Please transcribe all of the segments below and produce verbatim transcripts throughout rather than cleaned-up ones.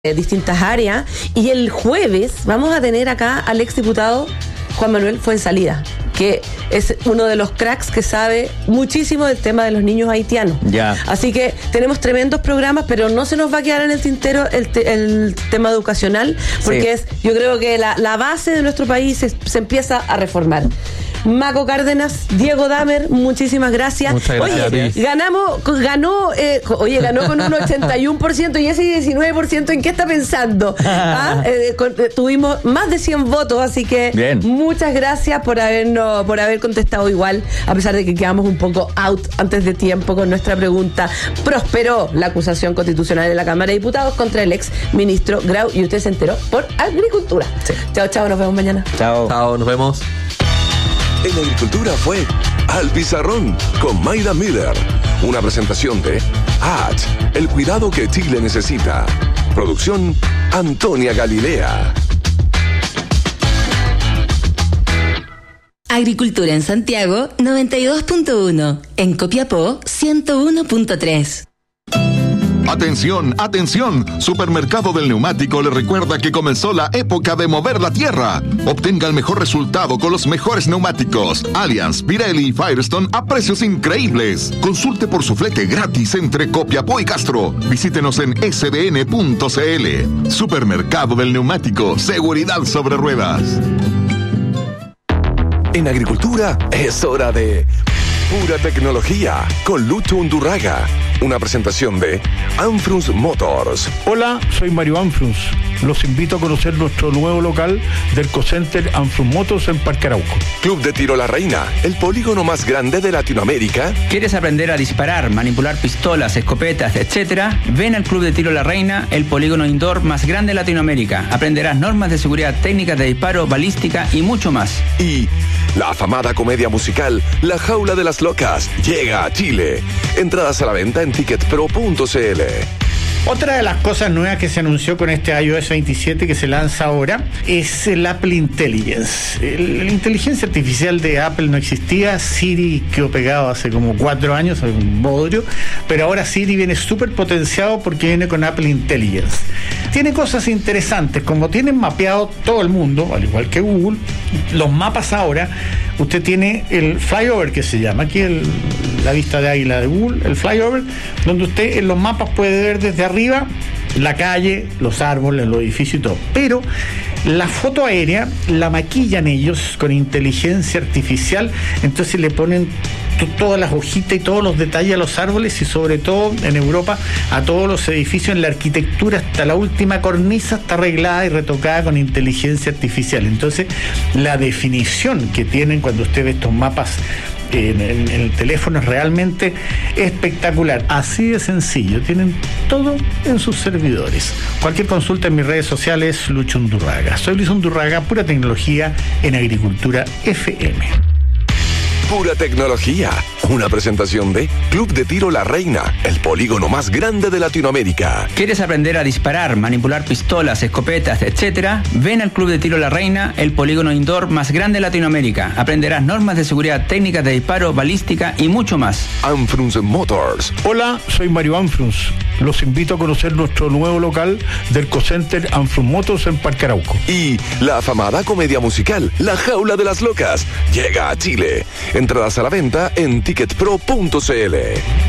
eh, distintas áreas, y el jueves vamos a tener acá al exdiputado Juan Manuel Fuenzalida, que es uno de los cracks que sabe muchísimo del tema de los niños haitianos. Ya. Así que tenemos tremendos programas, pero no se nos va a quedar en el tintero el, te, el tema educacional, porque sí. es, yo creo que la, la base de nuestro país se, se empieza a reformar. Maco Cárdenas, Diego Damer, muchísimas gracias. Muchas gracias. Oye, ganamos, ganó, eh, oye, ganó con un ochenta y uno por ciento y ese diecinueve por ciento, ¿en qué está pensando? ¿Ah? Eh, con, eh, tuvimos más de cien votos, así que bien. Muchas gracias por habernos, por haber contestado igual, a pesar de que quedamos un poco out antes de tiempo con nuestra pregunta. Prosperó la acusación constitucional de la Cámara de Diputados contra el ex ministro Grau, y usted se enteró por Agricultura. Sí. Chao, chao, nos vemos mañana. Chao. Chao, nos vemos. En Agricultura fue Al Pizarrón con Mayra Miller. Una presentación de A H, el cuidado que Chile necesita. Producción Antonia Galilea. Agricultura en Santiago noventa y dos punto uno, en Copiapó ciento uno punto tres. Atención, atención, Supermercado del Neumático le recuerda que comenzó la época de mover la tierra. Obtenga el mejor resultado con los mejores neumáticos Allianz, Pirelli y Firestone a precios increíbles. Consulte por su flete gratis entre Copiapó y Castro. Visítenos en s b n punto c l. Supermercado del Neumático, seguridad sobre ruedas. En Agricultura es hora de Pura Tecnología con Lucho Undurraga. Una presentación de Anfrunz Motors. Hola, soy Mario Anfrunz. Los invito a conocer nuestro nuevo local del Cocenter Anfrunz Motors en Parque Arauco. Club de Tiro La Reina, el polígono más grande de Latinoamérica. ¿Quieres aprender a disparar, manipular pistolas, escopetas, etcétera? Ven al Club de Tiro La Reina, el polígono indoor más grande de Latinoamérica. Aprenderás normas de seguridad, técnicas de disparo, balística y mucho más. Y la afamada comedia musical La Jaula de las Locas llega a Chile. Entradas a la venta en ticket pro punto c l. Otra de las cosas nuevas que se anunció con este i O S veintisiete que se lanza ahora es el Apple Intelligence. El, la inteligencia artificial de Apple no existía. Siri quedó pegado hace como cuatro años, un bodrio, pero ahora Siri viene súper potenciado porque viene con Apple Intelligence. Tiene cosas interesantes, como tienen mapeado todo el mundo, al igual que Google, los mapas ahora, usted tiene el flyover que se llama, aquí el, la vista de águila de Google, el flyover, donde usted en los mapas puede ver desde arriba la calle, los árboles, los edificios y todo. Pero la foto aérea la maquillan ellos con inteligencia artificial, entonces le ponen t- todas las hojitas y todos los detalles a los árboles, y sobre todo en Europa a todos los edificios. En la arquitectura hasta la última cornisa está arreglada y retocada con inteligencia artificial. Entonces la definición que tienen cuando usted ve estos mapas En, en, en el teléfono es realmente espectacular. Así de sencillo, tienen todo en sus servidores. Cualquier consulta en mis redes sociales, Lucho Undurraga. Soy Luis Undurraga, Pura Tecnología en Agricultura F M. Pura Tecnología, una presentación de Club de Tiro La Reina, el polígono más grande de Latinoamérica. ¿Quieres aprender a disparar, manipular pistolas, escopetas, etcétera? Ven al Club de Tiro La Reina, el polígono indoor más grande de Latinoamérica. Aprenderás normas de seguridad, técnicas de disparo, balística y mucho más. Anfrunz Motors. Hola, soy Mario Anfrunz. Los invito a conocer nuestro nuevo local del Cocenter Anfrunz Motors en Parque Arauco. Y la afamada comedia musical La Jaula de las Locas llega a Chile. Entradas a la venta en ticket pro punto c l.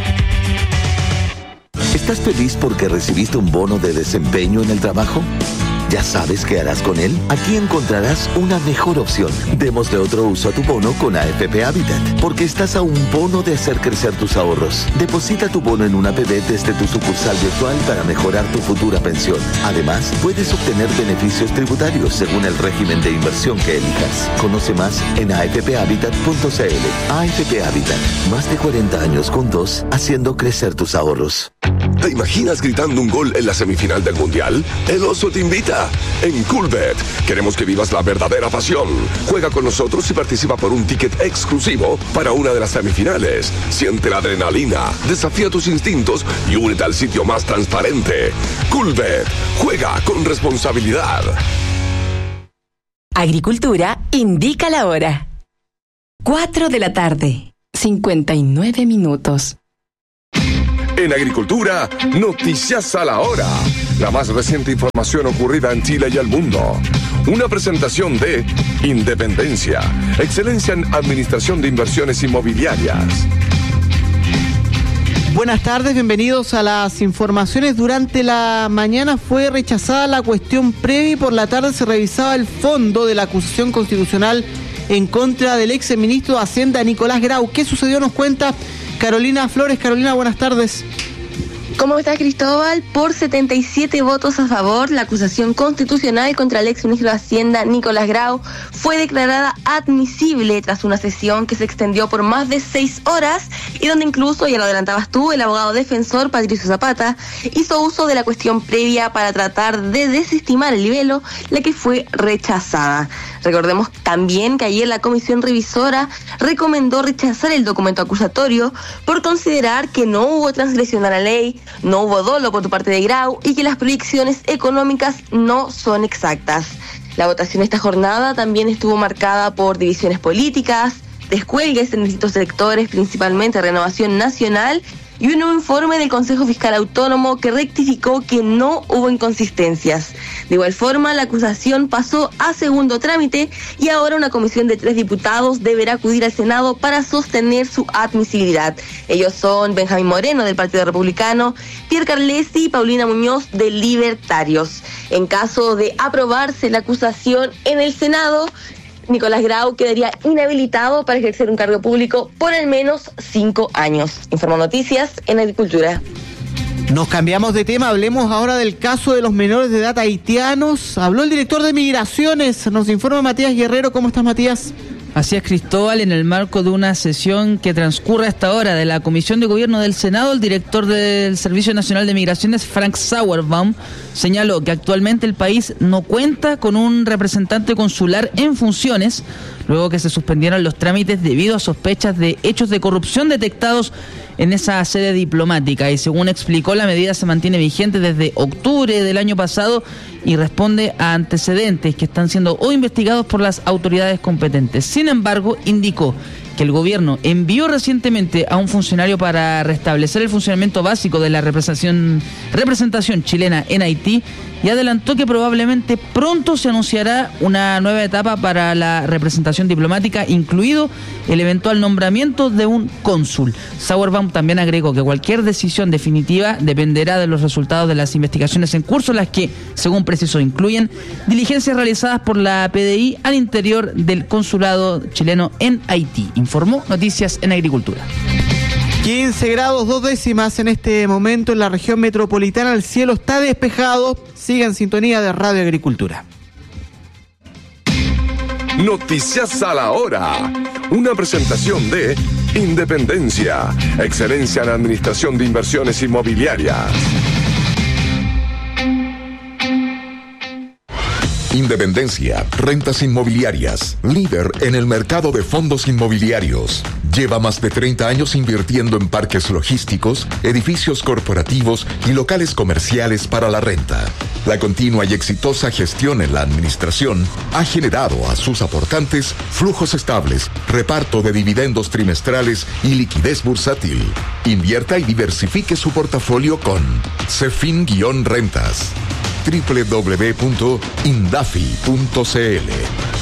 ¿Estás feliz porque recibiste un bono de desempeño en el trabajo? ¿Ya sabes qué harás con él? Aquí encontrarás una mejor opción. Démosle otro uso a tu bono con A F P Habitat, porque estás a un bono de hacer crecer tus ahorros. Deposita tu bono en una A P B desde tu sucursal virtual para mejorar tu futura pensión. Además, puedes obtener beneficios tributarios según el régimen de inversión que elijas. Conoce más en a f p habitat punto c l. A F P Habitat, más de cuarenta años juntos, haciendo crecer tus ahorros. ¿Te imaginas gritando un gol en la semifinal del Mundial? El Oso te invita. En Coolbet queremos que vivas la verdadera pasión. Juega con nosotros y participa por un ticket exclusivo para una de las semifinales. Siente la adrenalina, desafía tus instintos y únete al sitio más transparente. Coolbet, juega con responsabilidad. Agricultura indica la hora. Cuatro de la tarde, cincuenta y nueve minutos. En Agricultura, Noticias a la Hora. La más reciente información ocurrida en Chile y el mundo. Una presentación de Independencia, excelencia en administración de inversiones inmobiliarias. Buenas tardes, bienvenidos a las informaciones. Durante la mañana fue rechazada la cuestión previa y por la tarde se revisaba el fondo de la acusación constitucional en contra del ex ministro de Hacienda Nicolás Grau. ¿Qué sucedió? Nos cuenta Carolina Flores. Carolina, buenas tardes. ¿Cómo está, Cristóbal? Por setenta y siete votos a favor, la acusación constitucional contra el exministro de Hacienda, Nicolás Grau, fue declarada admisible tras una sesión que se extendió por más de seis horas y donde incluso, ya lo adelantabas tú, el abogado defensor Patricio Zapata hizo uso de la cuestión previa para tratar de desestimar el libelo, la que fue rechazada. Recordemos también que ayer la comisión revisora recomendó rechazar el documento acusatorio por considerar que no hubo transgresión a la ley, no hubo dolo por parte de Grau y que las proyecciones económicas no son exactas. La votación esta jornada también estuvo marcada por divisiones políticas, descuelgues en distintos sectores, principalmente Renovación Nacional, y un nuevo informe del Consejo Fiscal Autónomo que rectificó que no hubo inconsistencias. De igual forma, la acusación pasó a segundo trámite y ahora una comisión de tres diputados deberá acudir al Senado para sostener su admisibilidad. Ellos son Benjamín Moreno, del Partido Republicano, Pierre Carlesi y Paulina Muñoz, de Libertarios. En caso de aprobarse la acusación en el Senado, Nicolás Grau quedaría inhabilitado para ejercer un cargo público por al menos cinco años. Informó Noticias en Agricultura. Nos cambiamos de tema, hablemos ahora del caso de los menores de edad haitianos. Habló el director de Migraciones, nos informa Matías Guerrero. ¿Cómo estás, Matías? Así es, Cristóbal, en el marco de una sesión que transcurre a esta hora de la Comisión de Gobierno del Senado, el director del Servicio Nacional de Migraciones, Frank Sauerbaum, señaló que actualmente el país no cuenta con un representante consular en funciones, luego que se suspendieron los trámites debido a sospechas de hechos de corrupción detectados en esa sede diplomática. Y según explicó, la medida se mantiene vigente desde octubre del año pasado y responde a antecedentes que están siendo hoy investigados por las autoridades competentes. Sin embargo, indicó que el gobierno envió recientemente a un funcionario para restablecer el funcionamiento básico de la representación, representación chilena en Haití y adelantó que probablemente pronto se anunciará una nueva etapa para la representación diplomática, incluido el eventual nombramiento de un cónsul. Sauerbaum también agregó que cualquier decisión definitiva dependerá de los resultados de las investigaciones en curso, las que, según precisó, incluyen diligencias realizadas por la P D I al interior del consulado chileno en Haití. Informó Noticias en Agricultura. quince grados dos décimas en este momento en la región metropolitana. El cielo está despejado. Siga en sintonía de Radio Agricultura. Noticias a la Hora. Una presentación de Independencia, excelencia en administración de inversiones inmobiliarias. Independencia, rentas inmobiliarias, líder en el mercado de fondos inmobiliarios. Lleva más de treinta años invirtiendo en parques logísticos, edificios corporativos y locales comerciales para la renta. La continua y exitosa gestión en la administración ha generado a sus aportantes flujos estables, reparto de dividendos trimestrales y liquidez bursátil. Invierta y diversifique su portafolio con Cefin-Rentas. doble u doble u doble u punto indafi punto c l.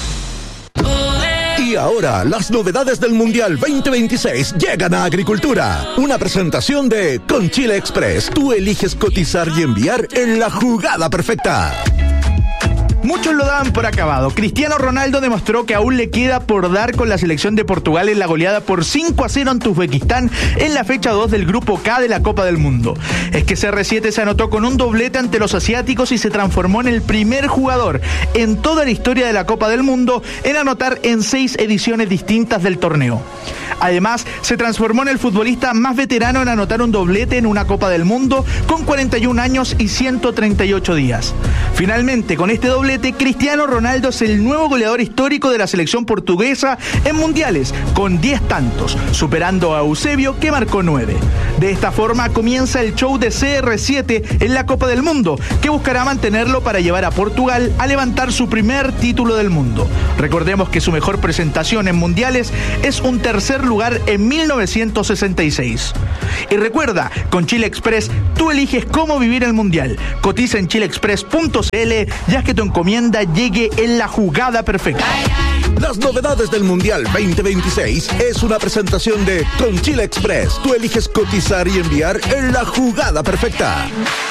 Y ahora, las novedades del Mundial veinte veintiséis llegan a Agricultura. Una presentación de Con Chile Express. Tú eliges cotizar y enviar en la jugada perfecta. Muchos lo daban por acabado. Cristiano Ronaldo demostró que aún le queda por dar con la selección de Portugal en la goleada por cinco a cero ante Uzbekistán en la fecha dos del Grupo K de la Copa del Mundo. Es que C R siete se anotó con un doblete ante los asiáticos y se transformó en el primer jugador en toda la historia de la Copa del Mundo en anotar en seis ediciones distintas del torneo. Además, se transformó en el futbolista más veterano en anotar un doblete en una Copa del Mundo con cuarenta y un años y ciento treinta y ocho días. Finalmente, con este doblete, Cristiano Ronaldo es el nuevo goleador histórico de la selección portuguesa en mundiales, con diez tantos, superando a Eusebio, que marcó nueve. De esta forma comienza el show de C R siete en la Copa del Mundo, que buscará mantenerlo para llevar a Portugal a levantar su primer título del mundo. Recordemos que su mejor presentación en mundiales es un tercer lugar en mil novecientos sesenta y seis. Y recuerda, con Chile Express tú eliges cómo vivir el Mundial. Cotiza en chile express punto c l ya que tu encomienda llegue en la jugada perfecta. Las novedades del Mundial veinte veintiséis es una presentación de Con Chile Express. Tú eliges cotizar y enviar en la jugada perfecta.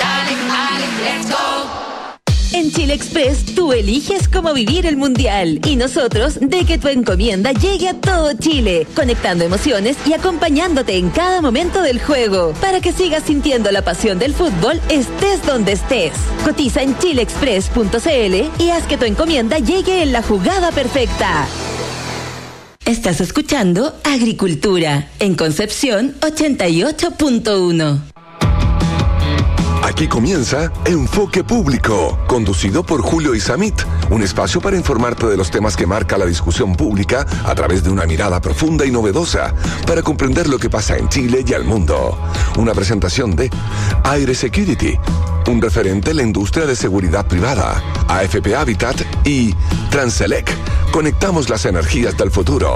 En Chile Express, tú eliges cómo vivir el Mundial y nosotros de que tu encomienda llegue a todo Chile, conectando emociones y acompañándote en cada momento del juego, para que sigas sintiendo la pasión del fútbol estés donde estés. Cotiza en chile express punto c l y haz que tu encomienda llegue en la jugada perfecta. Estás escuchando Agricultura en Concepción ochenta y ocho punto uno. Aquí comienza Enfoque Público, conducido por Julio Isamit, un espacio para informarte de los temas que marca la discusión pública a través de una mirada profunda y novedosa para comprender lo que pasa en Chile y al mundo. Una presentación de Aire Security, un referente en la industria de seguridad privada, A F P Habitat y Transelec. Conectamos las energías del futuro.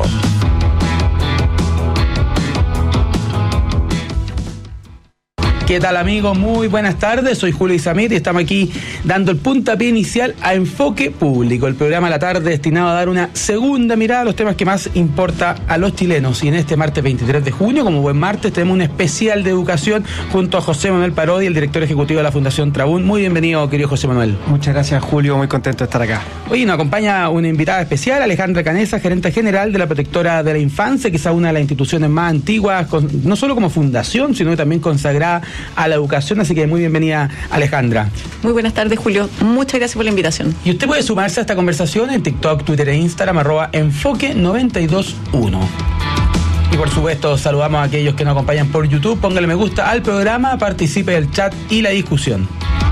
¿Qué tal, amigos? Muy buenas tardes, soy Julio Isamit y estamos aquí dando el puntapié inicial a Enfoque Público, el programa de la tarde destinado a dar una segunda mirada a los temas que más importa a los chilenos. Y en este martes veintitrés de junio, como buen martes, tenemos un especial de educación junto a José Manuel Parodi, el director ejecutivo de la Fundación Trabún. Muy bienvenido, querido José Manuel. Muchas gracias, Julio, muy contento de estar acá. Hoy nos acompaña una invitada especial, Alejandra Canesa, gerente general de la Protectora de la Infancia, quizá una de las instituciones más antiguas, con, no solo como fundación, sino también consagrada a la educación, así que muy bienvenida, Alejandra. Muy buenas tardes, Julio. Muchas gracias por la invitación. Y usted puede sumarse a esta conversación en TikTok, Twitter e Instagram, arroba enfoque noventa y dos uno. Y por supuesto, saludamos a aquellos que nos acompañan por YouTube. Póngale me gusta al programa, participe del chat y la discusión.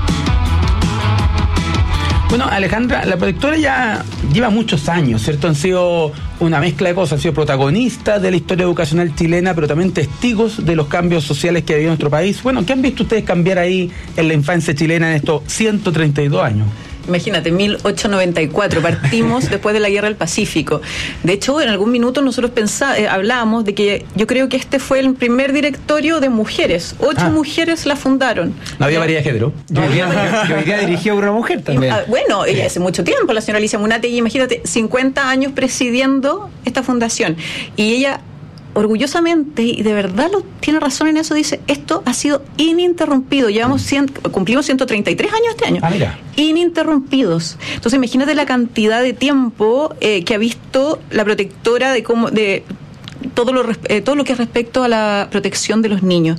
Bueno, Alejandra, la Protectora ya lleva muchos años, ¿cierto? Han sido una mezcla de cosas, han sido protagonistas de la historia educacional chilena, pero también testigos de los cambios sociales que ha habido en nuestro país. Bueno, ¿qué han visto ustedes cambiar ahí en la infancia chilena en estos ciento treinta y dos años? Imagínate, mil ochocientos noventa y cuatro, partimos después de la Guerra del Pacífico. De hecho, en algún minuto nosotros pensá, eh, hablábamos de que yo creo que este fue el primer directorio de mujeres. Ocho ah. mujeres la fundaron. No había variedad de género. Yo iría dirigida por una mujer también. Y, ah, bueno, ella hace mucho tiempo, la señora Alicia Munategui, imagínate, cincuenta años presidiendo esta fundación. Y ella, orgullosamente, y de verdad lo tiene razón en eso, dice, esto ha sido ininterrumpido. Llevamos cien, cumplimos ciento treinta y tres años este año. Ah, mira. Ininterrumpidos. Entonces imagínate la cantidad de tiempo eh, que ha visto la Protectora de cómo de todo lo eh, todo lo que es respecto a la protección de los niños.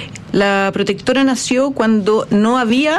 La Protectora nació cuando no había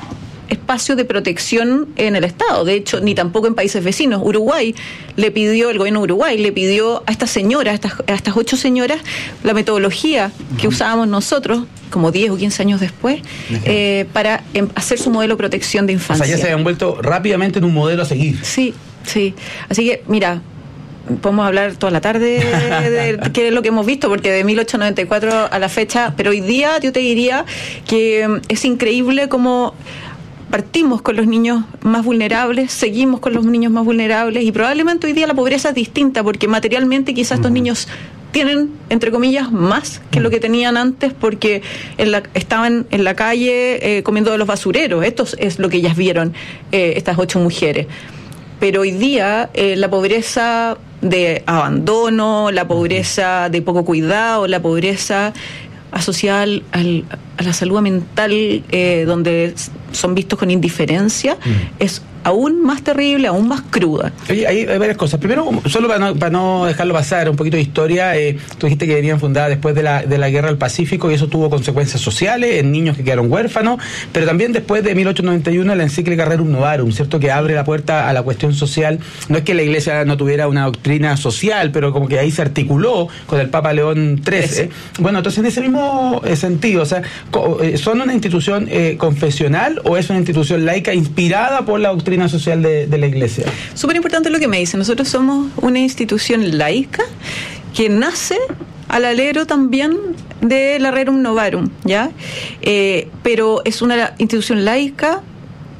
espacio de protección en el Estado, de hecho, ni tampoco en países vecinos. Uruguay le pidió, el gobierno de Uruguay le pidió a estas señoras, a estas, a estas ocho señoras, la metodología que uh-huh. usábamos nosotros, como diez o quince años después, uh-huh. eh, para em, hacer su modelo de protección de infancia. O sea, ya se habían vuelto rápidamente en un modelo a seguir. Sí, sí. Así que, mira, podemos hablar toda la tarde de, de qué es lo que hemos visto, porque de mil ochocientos noventa y cuatro a la fecha, pero hoy día yo te diría que es increíble cómo partimos con los niños más vulnerables, seguimos con los niños más vulnerables y probablemente hoy día la pobreza es distinta porque materialmente quizás estos niños tienen, entre comillas, más que lo que tenían antes porque en la, estaban en la calle eh, comiendo de los basureros. Esto es lo que ellas vieron, eh, estas ocho mujeres. Pero hoy día eh, la pobreza de abandono, la pobreza de poco cuidado, la pobreza asociada al, al, a la salud mental, eh, donde son vistos con indiferencia, mm. es aún más terrible, aún más cruda. Oye, hay, hay varias cosas. Primero, solo para no, para no dejarlo pasar, un poquito de historia, eh, tú dijiste que venían fundadas después de la, de la Guerra del Pacífico y eso tuvo consecuencias sociales en niños que quedaron huérfanos, pero también después de mil ochocientos noventa y uno la encíclica Rerum Novarum, ¿cierto? Que abre la puerta a la cuestión social. No es que la Iglesia no tuviera una doctrina social, pero como que ahí se articuló con el Papa León trece. Bueno, entonces en ese mismo sentido, o sea, ¿son una institución eh, confesional o es una institución laica inspirada por la doctrina social de, de la Iglesia? Súper importante lo que me dice. Nosotros somos una institución laica que nace al alero también de la Rerum Novarum, ¿ya? Eh, pero es una institución laica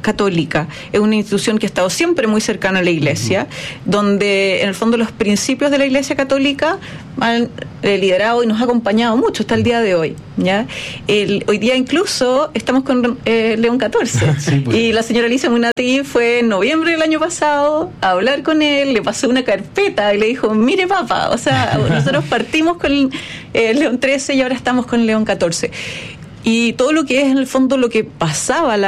católica. Es una institución que ha estado siempre muy cercana a la Iglesia, uh-huh. donde en el fondo los principios de la Iglesia católica han eh, liderado y nos ha acompañado mucho hasta el día de hoy. ¿Ya? El, hoy día incluso estamos con eh, León catorce sí, pues. Y la señora Alicia Munati fue en noviembre del año pasado a hablar con él, le pasó una carpeta y le dijo, mire papá, o sea, nosotros partimos con eh, León trece y ahora estamos con León catorce. Y todo lo que es en el fondo lo que pasaba la